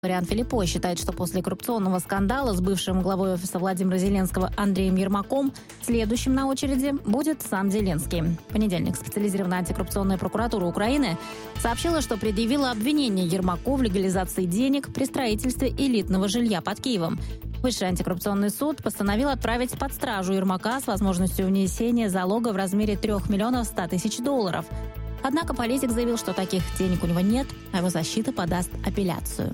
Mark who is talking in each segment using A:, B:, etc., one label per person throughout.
A: Вариант Филиппо считает, что после коррупционного скандала с бывшим главой офиса Владимира Зеленского Андреем Ермаком следующим на очереди будет сам Зеленский. В понедельник специализированная антикоррупционная прокуратура Украины сообщила, что предъявила обвинение Ермаку в легализации денег при строительстве элитного жилья под Киевом. Высший антикоррупционный суд постановил отправить под стражу Ермака с возможностью внесения залога в размере 3 миллионов 100 тысяч долларов. Однако политик заявил, что таких денег у него нет, а его защита подаст апелляцию.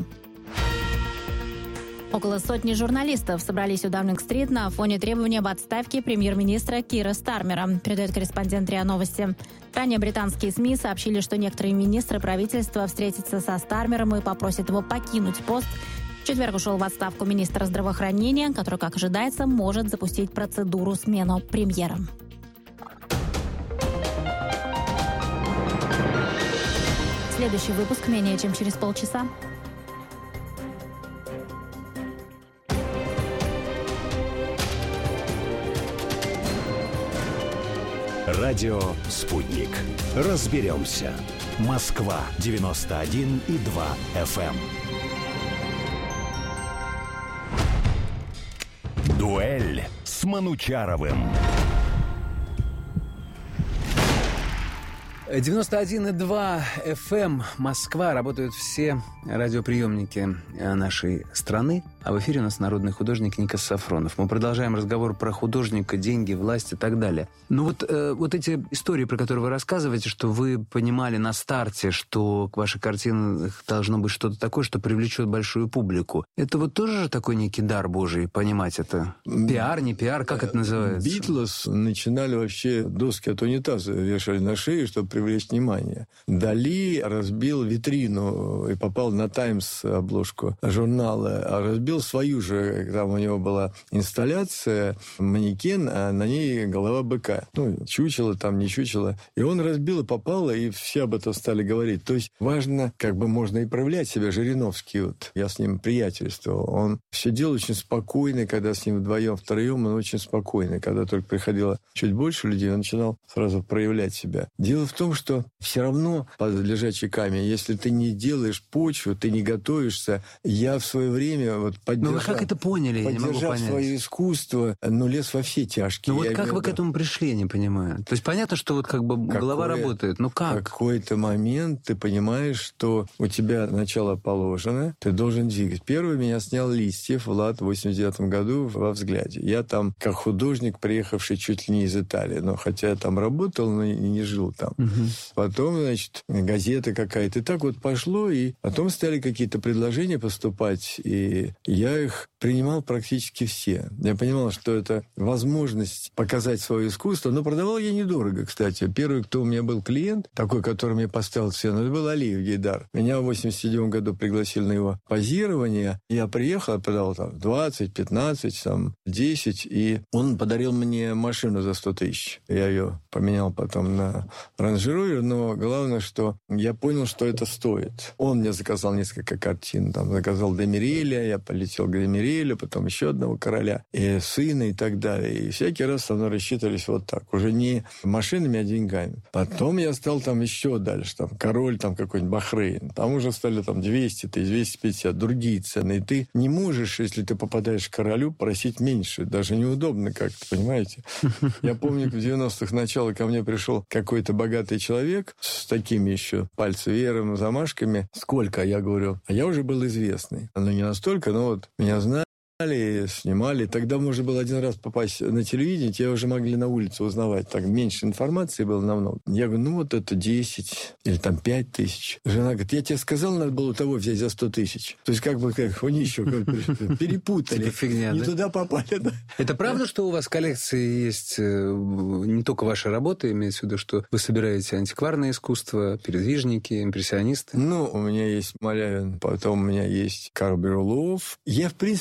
A: Около сотни журналистов собрались у Даунинг-стрит на фоне требования об отставке премьер-министра Кира Стармера, передает корреспондент РИА Новости. Ранее британские СМИ сообщили, что некоторые министры правительства встретятся со Стармером и попросят его покинуть пост. В четверг ушел в отставку министр здравоохранения, который, как ожидается, может запустить процедуру смены премьера. Следующий выпуск менее чем через полчаса.
B: Радио «Спутник». Разберемся. Москва 91,2 FM. Дуэль с Манучаровым.
C: 91,2 FM, Москва. Работают все радиоприемники нашей страны. А в эфире у нас народный художник Никас Сафронов. Мы продолжаем разговор про художника, деньги, власть и так далее. Ну вот эти истории, про которые вы рассказываете, что вы понимали на старте, что к вашей картине должно быть что-то такое, что привлечет большую публику. Это вот тоже же такой некий дар Божий, понимать это? Пиар, не пиар, как это называется?
D: Битлз начинали вообще доски от унитаза вешали на шею, чтобы привлечь внимание. Дали разбил витрину и попал на «Таймс» обложку журнала, а разбил свою же, там у него была инсталляция, манекен, а на ней голова быка. Ну, чучело там, не чучело. И он разбил и попал, и все об этом стали говорить. То есть важно, как бы можно и проявлять себя. Жириновский, вот, я с ним приятельствовал. Он сидел очень спокойно, когда с ним вдвоем-втроем, он очень спокойный. Когда только приходило чуть больше людей, он начинал сразу проявлять себя. Дело в том, что все равно под лежачий камень, если ты не делаешь почву, ты не готовишься. Я в свое время вот
C: Ну вы как это поняли? Я не могу понять.
D: Свое искусство, но лез во все тяжкие.
C: Ну вот как вы к этому пришли, я не понимаю. То есть понятно, что вот как бы голова работает, ну как?
D: В какой-то момент ты понимаешь, что у тебя начало положено, ты должен двигать. Первый меня снял Листьев, Влад, в 89 году во «Взгляде». Я там как художник, приехавший чуть ли не из Италии, но хотя я там работал, но и не жил там. Потом, значит, газета какая-то. И так вот пошло, и потом стали какие-то предложения поступать, и я их принимал практически все. Я понимал, что это возможность показать свое искусство, но продавал я недорого, кстати. Первый, кто у меня был клиент, такой, который мне поставил цену, это был Алиев Гейдар. Меня в 87 году пригласили на его позирование. Я приехал, продал там 20, 15, там 10, и он подарил мне машину за 100 тысяч. Я ее поменял потом на Range Rover, но главное, что я понял, что это стоит. Он мне заказал несколько картин, там заказал Демиреля, я полетел к Демирелю, потом еще одного короля, и сына, и так далее. И всякий раз со мной рассчитывались вот так. Уже не машинами, а деньгами. Потом я стал там еще дальше. Там король там какой-нибудь Бахрейн. Там уже стали там 200 тысяч, 250, другие цены. И ты не можешь, если ты попадаешь к королю, просить меньше. Даже неудобно как-то, понимаете? Я помню, в 90-х начало ко мне пришел какой-то богатый человек с такими еще пальцевером, замашками. Сколько? Я говорю, а я уже был известный. Ну, не настолько, но вот меня знали, снимали. Тогда можно было один раз попасть на телевидение, тебя уже могли на улице узнавать. Так меньше информации было намного. Я говорю, ну вот это 10 или там 5 тысяч. Жена говорит, я тебе сказал, надо было у того взять за 100 тысяч. То есть как бы они еще перепутали.
C: Фигня,
D: не
C: да?
D: туда попали. Да.
C: Это правда, что у вас в коллекции есть не только ваши работы, имеется в виду, что вы собираете антикварное искусство, передвижники, импрессионисты?
D: Ну, у меня есть Малявин, потом у меня есть Карл Бирюлов. Я, в принципе, всегда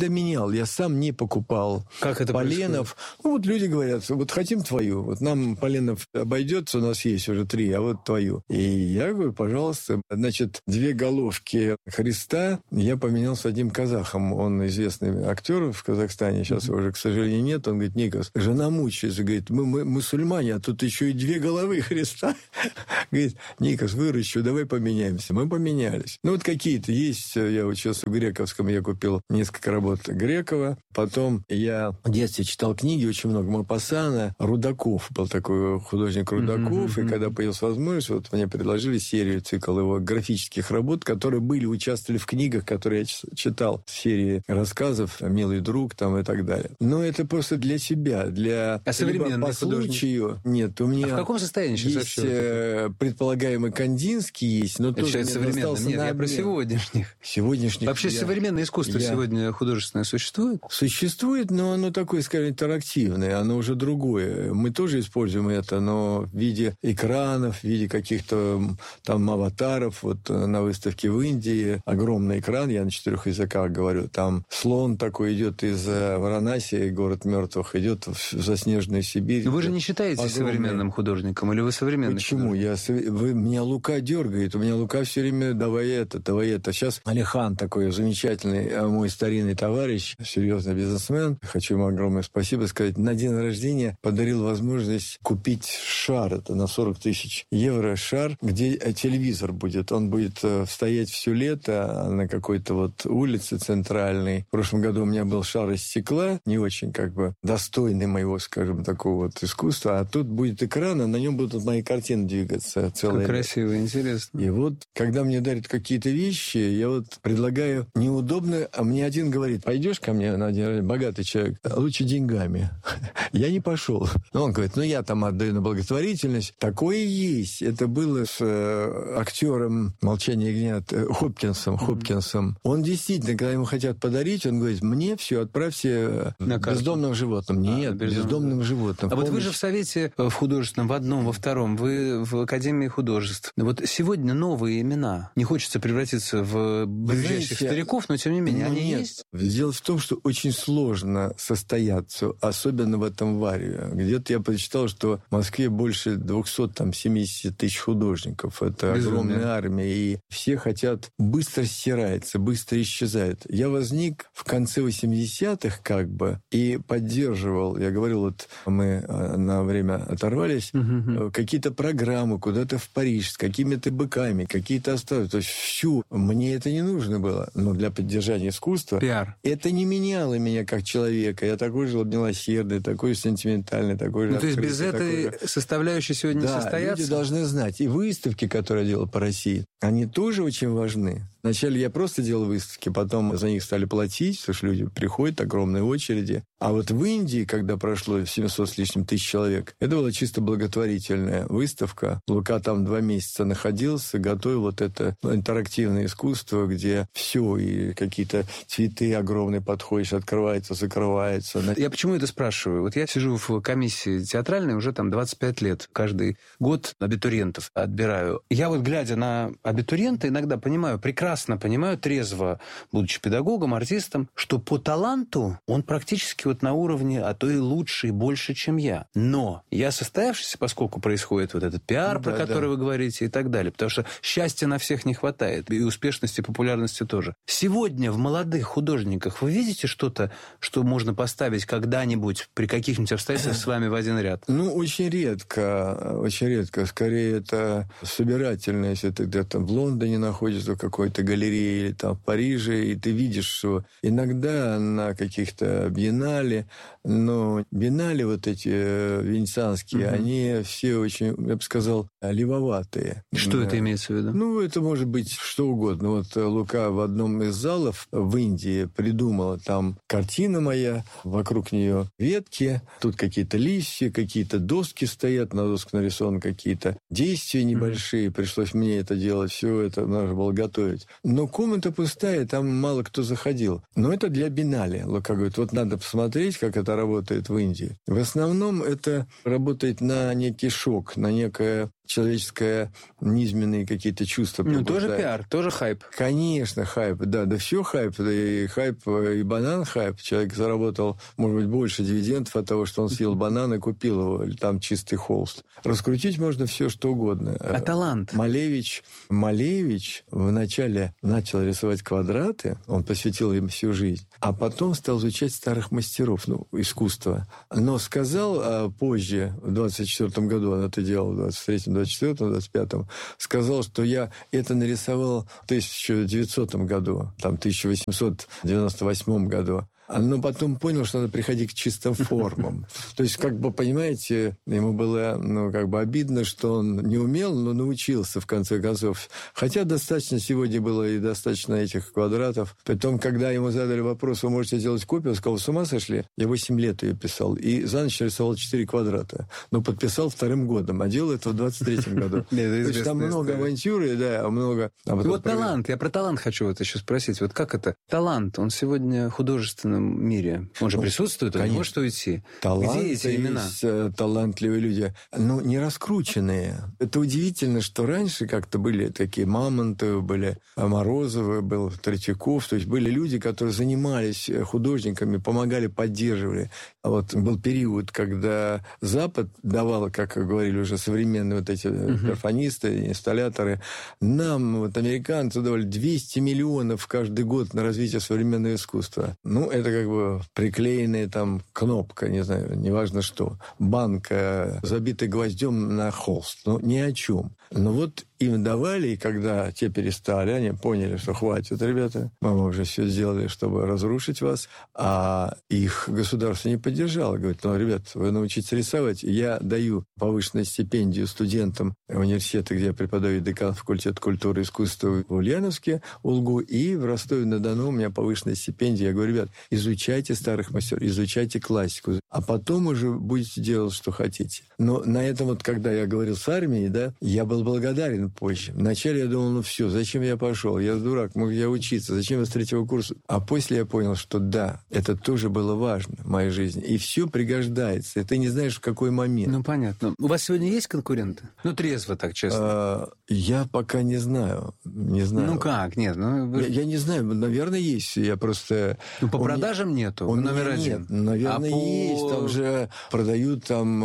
D: это менял. Я сам не покупал
C: как это
D: поленов.
C: Происходит?
D: Ну, вот люди говорят, вот хотим твою. Вот нам поленов обойдется, у нас есть уже 3, а вот твою. И я говорю, пожалуйста. Значит, 2 головки Христа я поменял с одним казахом. Он известный актер в Казахстане. Сейчас его уже, к сожалению, нет. Он говорит, Никос, жена мучается. Говорит, мы мусульмане, а тут еще и 2 головы Христа. Говорит, Никос, выращу, давай поменяемся. Мы поменялись. Ну, вот какие-то есть. Я вот сейчас в Грековском я купил несколько работ Грекова. Потом я в детстве читал книги очень много. Мопассана, Рудаков. Был такой художник Рудаков. И когда появилась возможность, вот мне предложили серию, цикл его графических работ, которые участвовали в книгах, которые я читал. В серии рассказов «Милый друг» там и так далее. Но это просто для себя, для...
C: А современный
D: по случаю. Нет, у меня...
C: А в каком состоянии сейчас
D: есть предполагаемый Кандинский есть, но
C: это
D: тоже
C: современный. Нет, я про сегодняшних.
D: Сегодняшних.
C: Вообще современное искусство сегодня художественное существует?
D: Существует, но оно такое, скажем, интерактивное, оно уже другое. Мы тоже используем это, но в виде экранов, в виде каких-то там аватаров. Вот на выставке в Индии огромный экран, я на 4 языках говорю, там слон такой идет из Варанаси, город мертвых, идет в заснеженную Сибирь.
C: Но вы же не считаетесь современным художником, или вы современный?
D: Почему? Меня Лука дергает, у меня Лука все время давай это. Сейчас Алихан такой замечательный, мой старинный товарищ, серьезный бизнесмен, хочу ему огромное спасибо сказать, на день рождения подарил возможность купить шар, это на 40 000 евро шар, где телевизор будет. Он будет стоять все лето на какой-то вот улице центральной. В прошлом году у меня был шар из стекла, не очень достойный моего, скажем, такого вот искусства, а тут будет экран, а на нем будут мои картины двигаться целое лето.
C: Красиво, интересно.
D: И вот, когда мне дарят какие-то вещи, я вот предлагаю неудобно, а мне один говорит, пойдешь ко мне на день рождения, богатый человек, лучше деньгами. Я не пошел. Но он говорит, я там отдаю на благотворительность. Такое есть. Это было с актером «Молчание ягнят» Хопкинсом. Он действительно, когда ему хотят подарить, он говорит, мне все, отправьте бездомным животным. Нет, бездомным животным.
C: А вот вы же в Совете в художественном, в одном, во втором, вы в Академии художеств. Вот сегодня новые имена. Не хочется превратиться в брюзжащих стариков, но тем не менее, они есть.
D: Дело в том, что очень сложно состояться, особенно в этом варио. Где-то я прочитал, что в Москве больше 270 000 художников. Это огромная армия. И все хотят, быстро стирается, быстро исчезает. Я возник в конце 80-х и поддерживал. Я говорил, вот мы на время оторвались, какие-то программы куда-то в Париж с какими-то быками, какие-то оставили. То есть всю. Мне это не нужно было. Но для поддержания искусства это не меняло меня как человека. Я такой же милосердный, такой же сентиментальный, такой же...
C: то есть без этой составляющей сегодня не состояться?
D: Люди должны знать. И выставки, которые я делал по России, они тоже очень важны. Вначале я просто делал выставки, потом за них стали платить, потому что люди приходят, огромные очереди. А вот в Индии, когда прошло 700 с лишним тысяч человек, это была чисто благотворительная выставка. Лука там 2 месяца находился, готовил вот это интерактивное искусство, где все, и какие-то цветы огромные подходишь, открывается, закрывается.
C: Я почему это спрашиваю? Вот я сижу в комиссии театральной уже 25 лет. Каждый год абитуриентов отбираю. Я вот, глядя на абитуриента, иногда прекрасно понимаю, трезво, будучи педагогом, артистом, что по таланту он практически на уровне, а то и лучше, и больше, чем я. Но я состоявшийся, поскольку происходит вот этот пиар, про который вы говорите, и так далее. Потому что счастья на всех не хватает. И успешности, и популярности тоже. Сегодня в молодых художниках вы видите что-то, что можно поставить когда-нибудь при каких-нибудь обстоятельствах с вами в один ряд?
D: Очень редко. Очень редко. Скорее, это собирательное. Если ты где-то в Лондоне находишься, в какой-то галерее, или там в Париже, и ты видишь, что иногда на каких-то биеннале, но биеннале вот эти венецианские, они все очень, я бы сказал, левоватые.
C: Что это имеется в виду?
D: Это может быть что угодно. Вот Лука в одном из залов в Индии придумала, там картина моя, вокруг нее ветки, тут какие-то листья, какие-то доски стоят, на досках нарисованы какие-то действия небольшие, пришлось мне это делать, все это нужно было готовить. Но комната пустая, там мало кто заходил. Но это для биеннале. Лука говорит, вот надо посмотреть, как это работает в Индии. В основном это работает на некий шок, на некое человеческое низменные какие-то чувства пробуждает.
C: Тоже пиар, тоже хайп.
D: Конечно, хайп, да все хайп. И хайп, и банан хайп. Человек заработал, может быть, больше дивидендов от того, что он съел банан и купил его, или там чистый холст. Раскрутить можно все, что угодно.
C: А талант?
D: Малевич вначале начал рисовать квадраты, он посвятил им всю жизнь, а потом стал изучать старых мастеров, искусства. Но сказал позже, в 24 году, он это делал, в 23-м, 24-м, 25-м, сказал, что я это нарисовал в 1900 году, там, 1898 году. Но потом понял, что надо приходить к чистым формам. То есть, понимаете, ему было, обидно, что он не умел, но научился, в конце концов. Хотя достаточно сегодня было и достаточно этих квадратов. Потом, когда ему задали вопрос, вы можете делать копию, он сказал, с ума сошли? Я 8 лет ее писал. И за ночь рисовал 4 квадрата. Но подписал 2-м годом, а делал это в 23-м году. То есть, там много авантюры, да, много...
C: Вот талант, я про талант хочу еще спросить. Вот как это? Талант, он сегодня художественный мире. Он же присутствует, он не может уйти.
D: Таланты,
C: где эти имена?
D: Есть талантливые люди, но не раскрученные. Это удивительно, что раньше как-то были такие Мамонтовы, были Морозовы, был Третьяков. То есть были люди, которые занимались художниками, помогали, поддерживали. А вот был период, когда Запад давал, как говорили уже современные вот эти перфонисты, инсталляторы, нам, американцы, давали 200 миллионов каждый год на развитие современного искусства. Это приклеенная там кнопка, не знаю, неважно что, банка, забитая гвоздем на холст. Ни о чем. Но вот им давали, и когда те перестали, они поняли, что хватит, ребята, мы уже все сделали, чтобы разрушить вас, а их государство не поддержало. Говорит, ребят, вы научитесь рисовать, я даю повышенную стипендию студентам университета, где я преподаю, декан факультета культуры и искусства в Ульяновске, УЛГУ, и в Ростове-на-Дону у меня повышенная стипендия. Я говорю, ребят, изучайте старых мастеров, изучайте классику, а потом уже будете делать, что хотите. Но на этом когда я говорил с армией, да, я был благодарен позже. Вначале я думал, все, зачем я пошел? Я дурак, мог я учиться, зачем я с 3-го курса? А после я понял, что да, это тоже было важно в моей жизни. И все пригождается. И ты не знаешь, в какой момент.
C: Понятно. У вас сегодня есть конкуренты? Трезво так, честно.
D: Я пока не знаю. Не знаю.
C: Как? Нет.
D: Я не знаю. Наверное, есть. Я просто...
C: по продажам нету? Номер один?
D: Нет, наверное, есть. Там же продают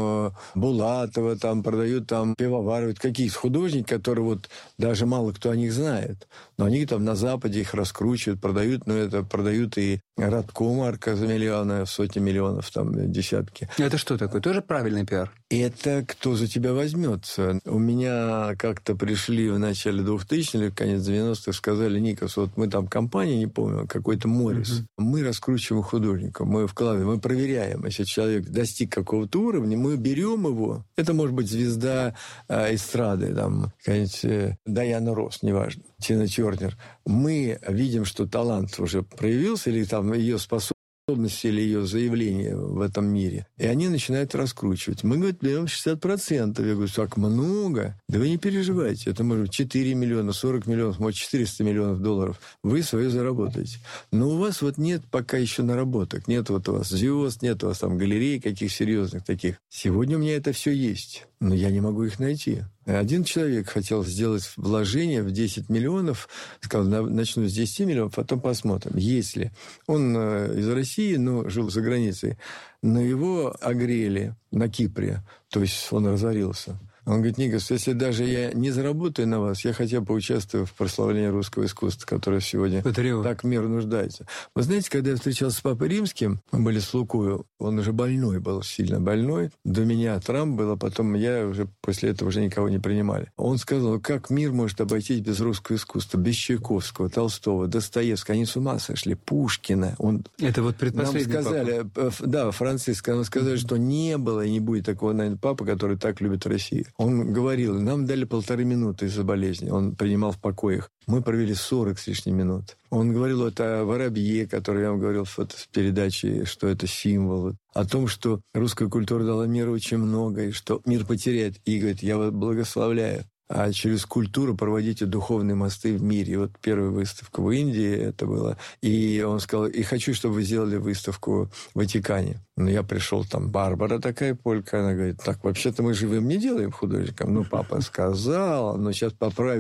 D: Булатова, там продают Пивоварова. Какие-то художники, которые даже мало кто о них знает. Но они там на Западе их раскручивают, продают. Но это продают и Радко марка за миллионы, сотни миллионов, десятки.
C: Это что такое? Тоже правильный пиар?
D: Это кто за тебя возьмется. У меня как-то пришли в начале 2000-х, конец 90-х, сказали, Никос, мы компания, не помню, какой-то Моррис. Мы раскручиваем художника, мы вкладываем, мы проверяем. Если человек достиг какого-то уровня, мы берем его. Это может быть звезда эстрады, какая-нибудь Дайана Росс, неважно, Тина Тернер. Мы видим, что талант уже проявился, или ее способности или ее заявления в этом мире. И они начинают раскручивать. Мы, говорит, берем 60%. Я говорю, так много? Да вы не переживайте. Это может быть 4 миллиона, 40 миллионов, может, 400 миллионов долларов. Вы свое заработаете. Но у вас нет пока еще наработок. Нет у вас звезд, нет у вас галерей каких серьезных таких. Сегодня у меня это все есть. Но я не могу их найти. Один человек хотел сделать вложение в 10 миллионов, сказал, начну с 10 миллионов, потом посмотрим. Если он из России, но жил за границей, но его огрели на Кипре, то есть он разорился. Он говорит, Никос, если даже я не заработаю на вас, я хотя бы поучаствую в прославлении русского искусства, которое сегодня так мир нуждается. Вы знаете, когда я встречался с Папой Римским, мы были с Лукою, он уже больной был, сильно больной. До меня Трамп был, а потом я уже после этого уже никого не принимали. Он сказал, как мир может обойтись без русского искусства, без Чайковского, Толстого, Достоевского. Они с ума сошли, Пушкина.
C: Это предпоследний
D: нам сказали,
C: папа.
D: Да, Франциск, нам сказали, что не было и не будет такого, наверное, папы, который так любит Россию. Он говорил, нам дали 1,5 минуты из-за болезни. Он принимал в покоях. Мы провели 40 с лишним минут. Он говорил о Воробье, который я вам говорил в передаче, что это символ. О том, что русская культура дала миру очень много, и что мир потеряет. И говорит, я вас благословляю. через культуру проводите духовные мосты в мире. И вот первая выставка в Индии это было. И он сказал, и хочу, чтобы вы сделали выставку в Ватикане. Но я пришел, там Барбара такая полька, она говорит, так, вообще-то мы живым не делаем художником. Ну, папа сказал, но сейчас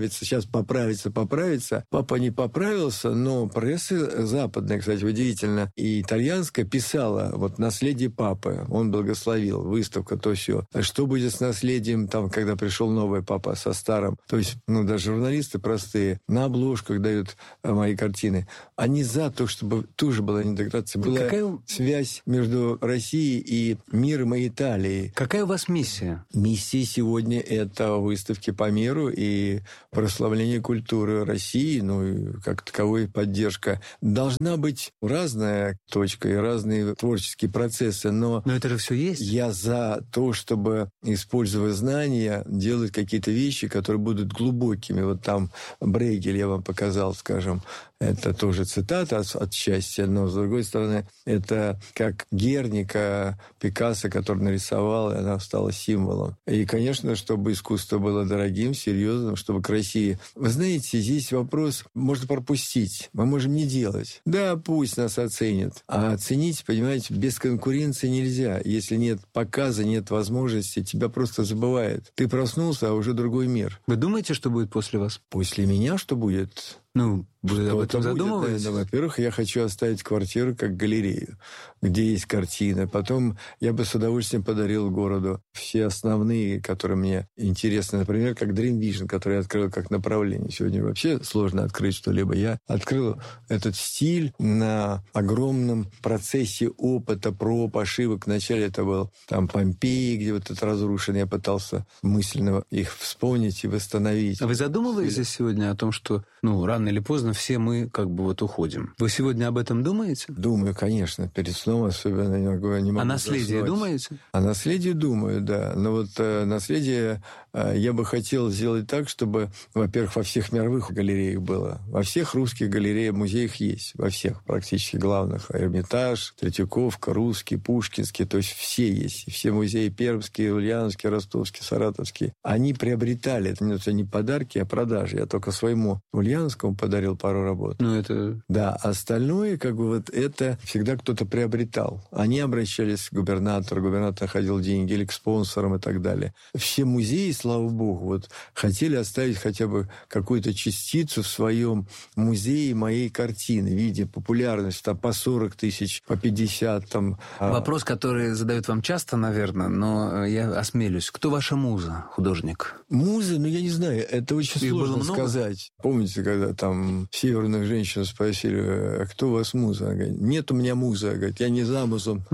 D: поправится. Папа не поправился, но пресса западная, кстати, удивительно, и итальянская писала, вот, наследие папы, он благословил, выставка, то все. А что будет с наследием, там, когда пришел новый папа со старым? То есть, ну, даже журналисты простые на обложках дают мои картины. Они за то, чтобы тоже была интеграция, была связь между Россией и миром и Италией.
C: Какая у вас миссия?
D: Миссия сегодня – это выставки по миру и прославление культуры России, ну, и как таковой поддержка. Должна быть разная точка и разные творческие процессы, но
C: это же все есть.
D: Я за то, чтобы, используя знания, делать какие-то вещи, которые будут глубокими. Вот там Брейгель я вам показал, скажем, это тоже цитата отчасти, но, с другой стороны, это как Герника, Пикассо, который нарисовал, и она стала символом. И, конечно, чтобы искусство было дорогим, серьезным, чтобы к России... Вы знаете, здесь вопрос можно пропустить, мы можем не делать. Да, пусть нас оценят. А оценить, понимаете, без конкуренции нельзя. Если нет показа, нет возможности, тебя просто забывают. Ты проснулся, а уже другой мир.
C: Вы думаете, что будет после вас?
D: После меня что будет?
C: Ну, вы об этом задумываетесь?
D: Во-первых, я хочу оставить квартиру как галерею, где есть картины. Потом я бы с удовольствием подарил городу все основные, которые мне интересны. Например, как Dream Vision, который я открыл как направление. Сегодня вообще сложно открыть что-либо. Я открыл этот стиль на огромном процессе опыта, проб, ошибок. Вначале это был там Помпеи, где вот это разрушено. Я пытался мысленно их вспомнить и восстановить.
C: А вы задумываетесь сегодня о том, что, рано или поздно все мы как бы вот уходим? Вы сегодня об этом думаете?
D: Думаю, конечно. Перед сном особенно не могу
C: О наследии заснуть. Думаете?
D: О наследии думаю, да. Но вот наследие я бы хотел сделать так, чтобы, во-первых, во всех мировых галереях было. Во всех русских галереях, музеях есть. Во всех практически главных. Эрмитаж, Третьяковка, Русский, Пушкинский. То есть все есть. Все музеи пермские, ульяновские, ростовские, саратовские. Они приобретали. Это не подарки, а продажи. Я только своему ульяновскому подарил пару работ. Да, остальное, это всегда кто-то приобретал. Они обращались к губернатору, губернатор находил деньги или к спонсорам и так далее. Все музеи, слава богу, хотели оставить хотя бы какую-то частицу в своем музее моей картины в виде популярности, там, по 40 тысяч, по 50. Там.
C: Вопрос, который задают вам часто, наверное, но я осмелюсь. Кто ваша муза, художник?
D: Муза? Я не знаю, это очень сложно сказать. Помните, когда там северных женщин спросили, а кто у вас муза? Она говорит, нет у меня музы. Она говорит, я не замужем.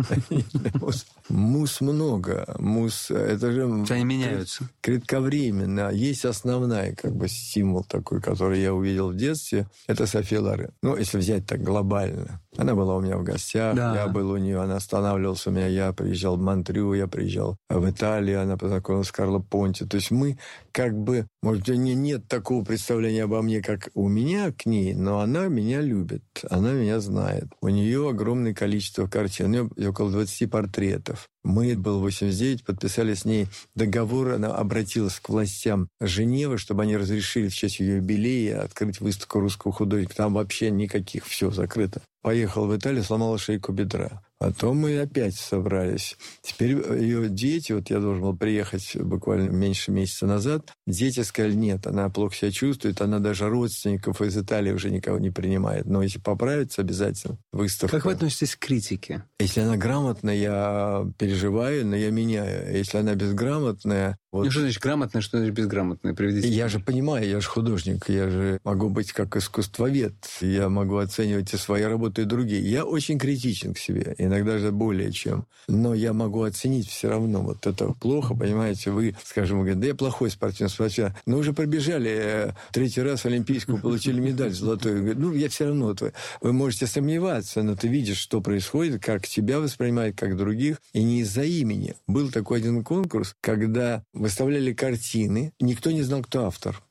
D: Муз много. Муз, это же...
C: Они меняются.
D: Кратковременно. Есть основная, символ такой, который я увидел в детстве. Это София Лорен. Если взять так глобально. Она была у меня в гостях, да. Я был у нее, она останавливалась у меня, я приезжал в Монтрeux, я приезжал в Италию, она познакомилась с Карло Понти. То есть мы может, у нее нет такого представления обо мне, как у меня к ней, но она меня любит, она меня знает. У нее огромное количество картин, у нее около 20 портретов. Мы, был 89, подписали с ней договор, она обратилась к властям Женевы, чтобы они разрешили в честь ее юбилея открыть выставку русского художника. Там вообще никаких, все закрыто. Поехал в Италию, сломал шейку бедра. Потом мы опять собрались. Теперь ее дети, я должен был приехать буквально меньше месяца назад, дети сказали, нет, она плохо себя чувствует, она даже родственников из Италии уже никого не принимает. Но если поправится, обязательно выставка.
C: Как вы относитесь к критике?
D: Если она грамотная, я переживаю, но я меняю. Если она безграмотная...
C: Что значит грамотная, что значит безграмотная? Приведите.
D: Я же понимаю, я же художник, я же могу быть как искусствовед, я могу оценивать и свои работы, и другие. Я очень критичен к себе, иногда даже более чем. Но я могу оценить все равно. Это плохо, понимаете, вы, скажем, говорите, да я плохой спортсмен, но уже пробежали 3-й раз Олимпийскую, получили медаль золотую. Я все равно, вы можете сомневаться, но ты видишь, что происходит, как тебя воспринимают, как других, и не из-за имени. Был такой один конкурс, когда выставляли картины, никто не знал, кто автор.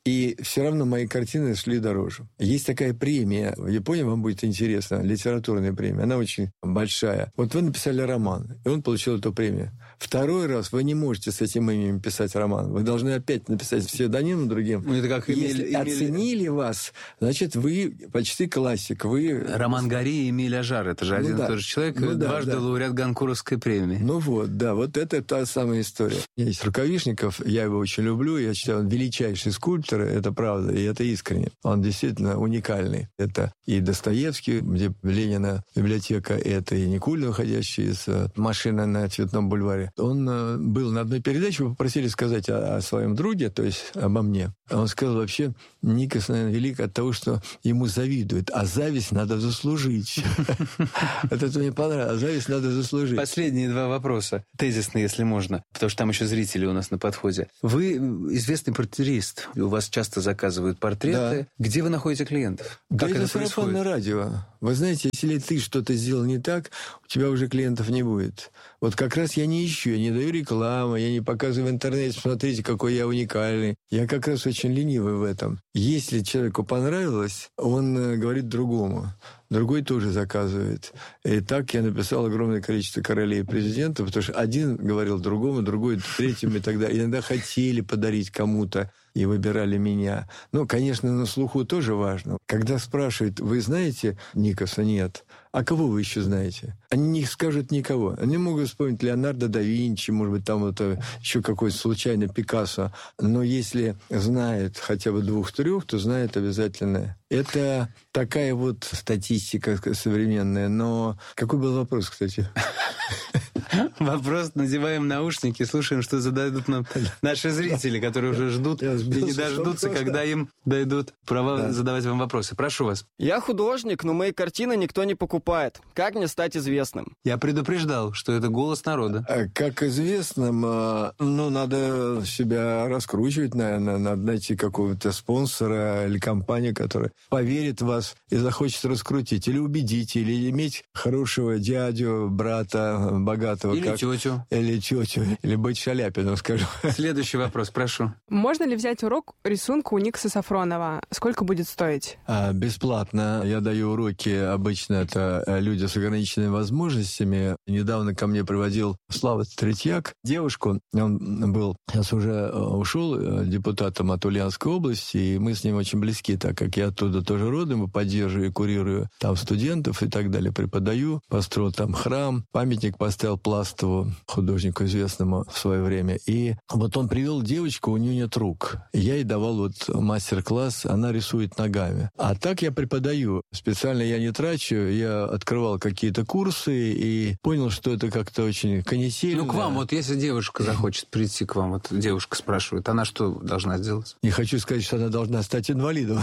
D: И все равно мои картины шли дороже. Есть такая премия, в Японии вам будет интересно, литературная премия, она очень большая. Вот вы написали роман, и он получил эту премию. Второй раз вы не можете с этим именем писать роман. Вы должны опять написать псевдонимом другим.
C: Ну, это как
D: Если оценили вас, значит, вы почти классик. Вы...
C: Роман Гори и Эмиль Ажар. Это же один и тот же человек, дважды лауреат Гонкуровской премии.
D: Ну вот, да, вот это та самая история. Есть Рукавишников, я его очень люблю, я считаю, он величайший скульптор, это правда, и это искренне. Он действительно уникальный. Это и Достоевский, где Ленина библиотека, это и Никулин, уходящий из машины на Цветном бульваре. Он был на одной передаче, вы попросили сказать о своем друге, то есть обо мне. Он сказал, вообще, Никос, наверное, велик от того, что ему завидуют, а зависть надо заслужить. Это мне понравилось, а зависть надо заслужить.
C: Последние два вопроса, тезисные, если можно, потому что там еще зрители у нас на подходе. Вы известный портретист, у вас часто заказывают портреты. Да. Где вы находите клиентов?
D: Да, это сарафанное радио. Вы знаете, если ты что-то сделал не так, у тебя уже клиентов не будет. Вот как раз я не ищу, я не даю рекламы, я не показываю в интернете, смотрите, какой я уникальный. Я как раз очень ленивый в этом. Если человеку понравилось, он говорит другому. Другой тоже заказывает. И так я написал огромное количество королей и президентов, потому что один говорил другому, другой третьему и так далее. Иногда хотели подарить кому-то и выбирали меня. Ну, конечно, на слуху тоже важно. Когда спрашивают, вы знаете Никоса? Нет. А кого вы еще знаете? Они не скажут никого. Они могут вспомнить Леонардо да Винчи, может быть, там вот еще какой-то случайно Пикассо. Но если знает хотя бы 2-3, то знает обязательно. Это такая вот статистика современная. Но какой был вопрос, кстати?
C: Вопрос, надеваем наушники, слушаем, что зададут нам наши зрители, которые уже ждут и не дождутся, когда им дойдут права задавать вам вопросы. Прошу вас.
E: Я художник, но мои картины никто не покупает. Как мне стать известным?
C: Я предупреждал, что это голос народа.
D: Как известным, надо себя раскручивать, наверное. Надо найти какого-то спонсора или компанию, которая поверит в вас и захочет раскрутить. Или убедить, или иметь хорошего дядю, брата, богатого.
C: Или тетю.
D: Или тетю. Или быть Шаляпиным, скажем.
C: Следующий вопрос, прошу.
F: Можно ли взять урок рисунка у Никоса Сафронова? Сколько будет стоить?
D: Бесплатно. Я даю уроки. Обычно это люди с ограниченными возможностями. Недавно ко мне приводил Слава Третьяк девушку. Он был, сейчас уже ушел, депутатом от Ульяновской области, и мы с ним очень близки, так как я оттуда тоже родом, и поддерживаю, и курирую там студентов и так далее, преподаю. Построил там храм, памятник поставил Пластову, художнику известному в свое время. И вот он привел девочку, у нее нет рук. Я ей давал вот мастер-класс, она рисует ногами. А так я преподаю. Специально я не трачу, я открывал какие-то курсы и понял, что это как-то очень канительно.
C: Ну, к вам, вот если девушка захочет прийти к вам, вот девушка спрашивает, она что должна сделать?
D: Не хочу сказать, что она должна стать инвалидом.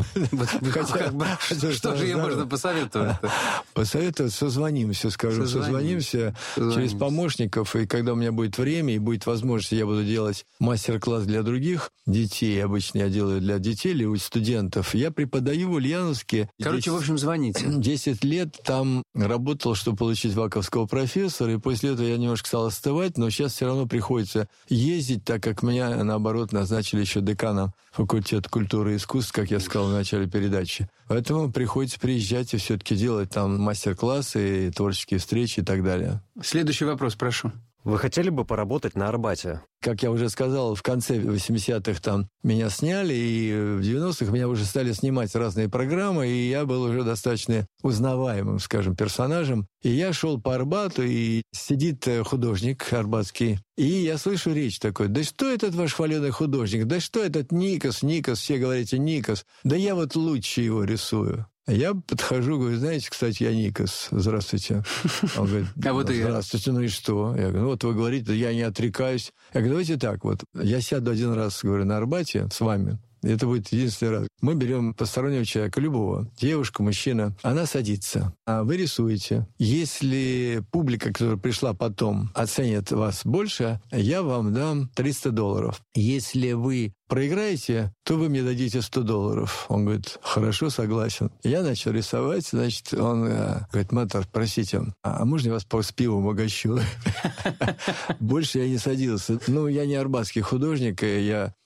C: Что же ей можно посоветовать?
D: Посоветовать, созвонимся, скажу. Созвонимся через помощников, и когда у меня будет время и будет возможность, я буду делать мастер-класс для других детей. Обычно я делаю для детей или у студентов. Я преподаю в Ульяновске.
C: Короче, в общем, звоните.
D: 10 лет там работал, чтобы получить ваковского профессора, и после этого я немножко стал остывать, но сейчас все равно приходится ездить, так как меня, наоборот, назначили еще деканом факультета культуры и искусств, как я сказал в начале передачи. Поэтому приходится приезжать и все-таки делать там мастер-классы, творческие встречи и так далее.
C: Следующий вопрос, прошу.
G: Вы хотели бы поработать на Арбате?
D: Как я уже сказал, в конце 80-х там меня сняли, и в 90-х меня уже стали снимать разные программы, и я был уже достаточно узнаваемым, скажем, персонажем. И я шел по Арбату, и сидит художник арбатский, и я слышу речь такой: да что этот ваш хваленый художник, да что этот Никос, все говорите Никос, да я вот лучше его рисую. Я подхожу, говорю: знаете, кстати, я Никос, здравствуйте. Он говорит: здравствуйте, ну и что? Я говорю: ну вот вы говорите, я не отрекаюсь. Я говорю: давайте так вот, я сяду один раз, говорю, на Арбате с вами. Это будет единственный раз. Мы берем постороннего человека, любого, девушку, мужчина, она садится, а вы рисуете. Если публика, которая пришла потом, оценит вас больше, я вам дам $300. Если вы проиграете, то вы мне дадите $100. Он говорит: хорошо, согласен. Я начал рисовать, значит, он говорит: мэтр, простите, а можно я вас с пивом угощу? Больше я не садился. Ну, я не арбатский художник, я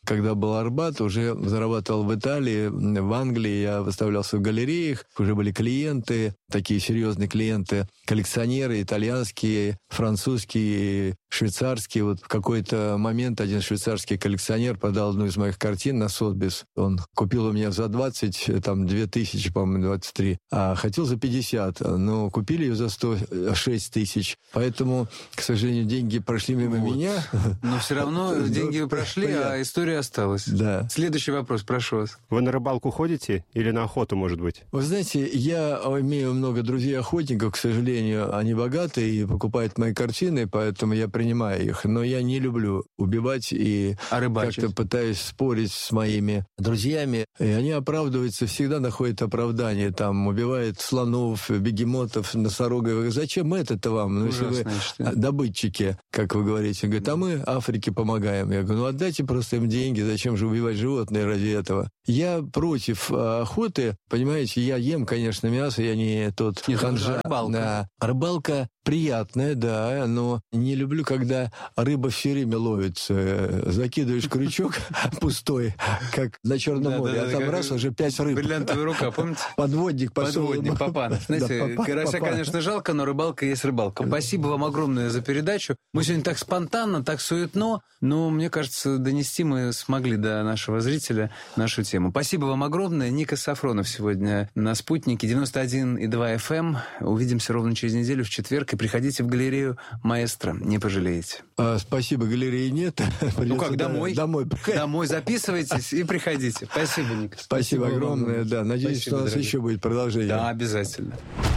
D: когда был Арбат, уже зарабатывал в Италии, в Англии. Я выставлялся в галереях, уже были клиенты, такие серьезные клиенты, коллекционеры итальянские, французские, швейцарские. Вот в какой-то момент один швейцарский коллекционер продал одну из моих картин на Сотбис. Он купил у меня за 20, там 2000, по-моему, 23, а хотел за 50, но купили ее за 106 тысяч. Поэтому, к сожалению, деньги прошли мимо меня.
C: Но все равно деньги прошли, а история осталась.
D: Да.
C: Следующий вопрос, прошу вас.
G: Вы на рыбалку ходите или на охоту, может быть?
D: Вы знаете, я имею много друзей-охотников, к сожалению, они богатые и покупают мои картины, поэтому я принимаю их. Но я не люблю убивать и как-то пытаюсь спорить с моими друзьями. И они оправдываются, всегда находят оправдание. Там убивают слонов, бегемотов, носорогов. Зачем это-то вам? Ну, если вы добытчики, как вы говорите. Говорят, а мы Африке помогаем. Я говорю, ну отдайте просто им деньги, зачем же убивать животные ради этого? Я против охоты, понимаете, я ем, конечно, мясо, я не тот ханжа. Да. Рыбалка приятная, да, но не люблю, когда рыба все время ловится. Закидываешь крючок пустой, как на Черном море, а там раз уже 5 рыб.
C: Бриллиантовая рука, помните?
D: Подводник пошел.
C: Подводник, Папанов. Знаете, карася, конечно, жалко, но рыбалка есть рыбалка. Спасибо вам огромное за передачу. Мы сегодня так спонтанно, так суетно, но, мне кажется, донести мы смогли до нашего зрителя нашу тему. Спасибо вам огромное. Ника Сафронов сегодня на «Спутнике» 91,2 FM. Увидимся ровно через неделю в четверг. И приходите в галерею «Маэстро». Не пожалеете.
D: Спасибо, галереи нет.
C: Ну как, домой?
D: Домой
C: записывайтесь и приходите. Спасибо, Ника.
D: Спасибо огромное. Да, надеюсь, что у нас еще будет продолжение.
C: Да, обязательно.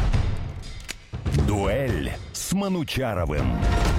B: Дуэль с Манучаровым.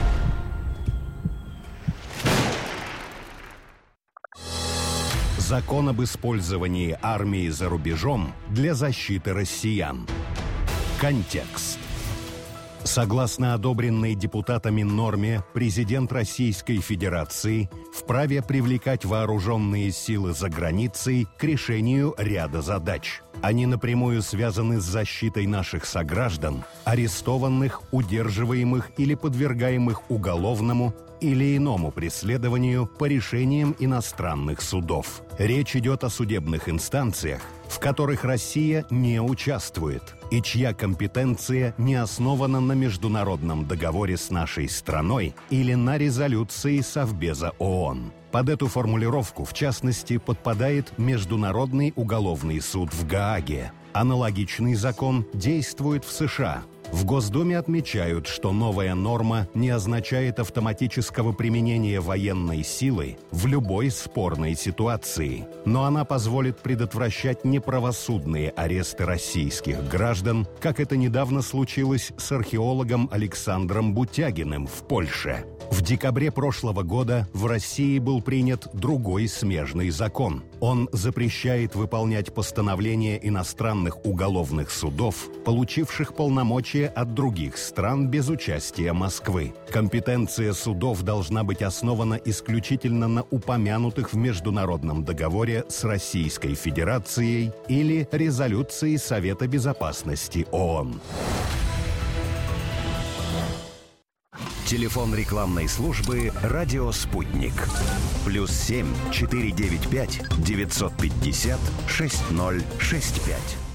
B: Закон об использовании армии за рубежом для защиты россиян. Контекст. Согласно одобренной депутатами норме, президент Российской Федерации вправе привлекать вооруженные силы за границей к решению ряда задач. Они напрямую связаны с защитой наших сограждан, арестованных, удерживаемых или подвергаемых уголовному или иному преследованию по решениям иностранных судов. Речь идет о судебных инстанциях, в которых Россия не участвует и чья компетенция не основана на международном договоре с нашей страной или на резолюции Совбеза ООН. Под эту формулировку, в частности, подпадает Международный уголовный суд в Гааге. Аналогичный закон действует в США. В Госдуме отмечают, что новая норма не означает автоматического применения военной силы в любой спорной ситуации, но она позволит предотвращать неправосудные аресты российских граждан, как это недавно случилось с археологом Александром Бутягиным в Польше. В декабре прошлого года в России был принят другой смежный закон. Он запрещает выполнять постановления иностранных уголовных судов, получивших полномочия от других стран без участия Москвы. Компетенция судов должна быть основана исключительно на упомянутых в международном договоре с Российской Федерацией или резолюции Совета Безопасности ООН. Телефон рекламной службы «Радио Спутник». +7 495 950 6065.